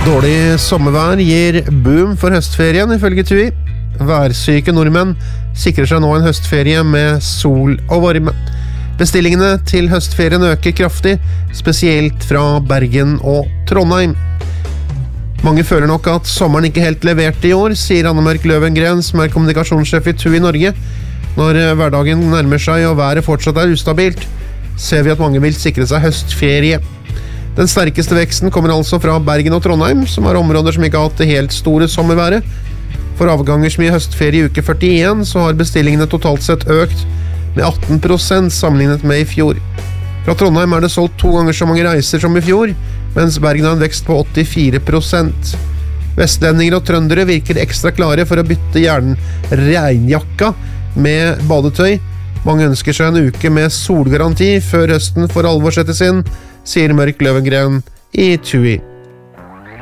Dårlig sommervær gir boom for høstferien, ifølge TUI. Værsyke nordmenn sikrer seg nå en høstferie med sol og varme. Bestillingene til høstferien øker kraftig, spesielt fra Bergen og Trondheim. Mange føler nok at sommeren ikke helt leverte i år, sier Anne-Mørk Løvengren, som er kommunikasjonssjef i TUI Norge. Når hverdagen nærmer seg og været fortsatt er ustabilt, ser vi at mange vil sikre seg høstferie. Den sterkeste veksten kommer altså fra Bergen og Trondheim, som er områder som ikke har hatt det helt store sommerværet. For avganger som i høstferie i uke 41, så har bestillingene totalt sett økt med 18% sammenlignet med i fjor. Fra Trondheim er det solgt 2 ganger så mange reiser som i fjor, mens Bergen har en vekst på 84%. Vestlendinger og trøndere virker ekstra klare for å bytte regnjakka med badetøy. Mange ønsker seg en uke med solgaranti før høsten for alvor settes inn, sier Mørk Løvengren i TUI.